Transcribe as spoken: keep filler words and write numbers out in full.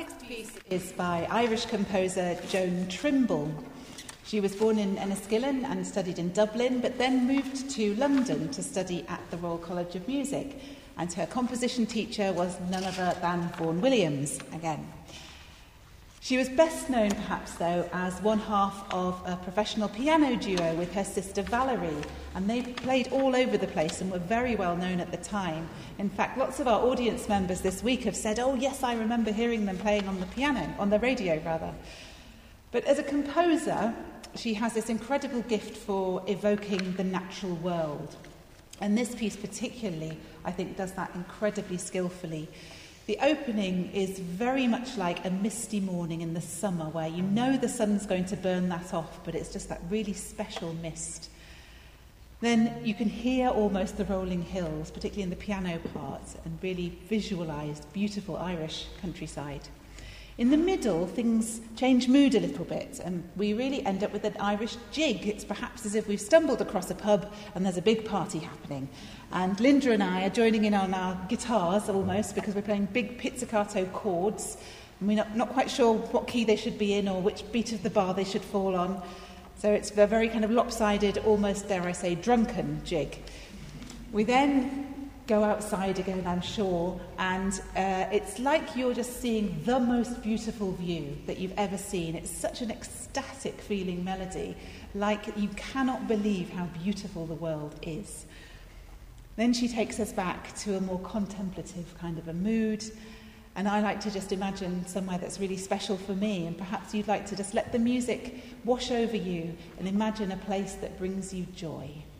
next piece is by Irish composer Joan Trimble. She was born in Enniskillen and studied in Dublin, but then moved to London to study at the Royal College of Music. And her composition teacher was none other than Vaughan Williams, again. She was best known, perhaps, though, as one half of a professional piano duo with her sister Valerie, and they played all over the place and were very well known at the time. In fact, lots of our audience members this week have said, oh, yes, I remember hearing them playing on the piano, on the radio, rather. But as a composer, she has this incredible gift for evoking the natural world. And this piece particularly, I think, does that incredibly skillfully. The opening is very much like a misty morning in the summer where you know the sun's going to burn that off, but it's just that really special mist. Then you can hear almost the rolling hills, particularly in the piano part, and really visualised beautiful Irish countryside. In the middle, things change mood a little bit, and we really end up with an Irish jig. It's perhaps as if we've stumbled across a pub and there's a big party happening. And Linda and I are joining in on our guitars almost, because we're playing big pizzicato chords, and we're not, not quite sure what key they should be in or which beat of the bar they should fall on. So it's a very kind of lopsided, almost, dare I say, drunken jig. We then go outside again, I'm sure, and uh, it's like you're just seeing the most beautiful view that you've ever seen. It's such an ecstatic feeling melody, like you cannot believe how beautiful the world is. Then she takes us back to a more contemplative kind of a mood, and I like to just imagine somewhere that's really special for me, and perhaps you'd like to just let the music wash over you and imagine a place that brings you joy.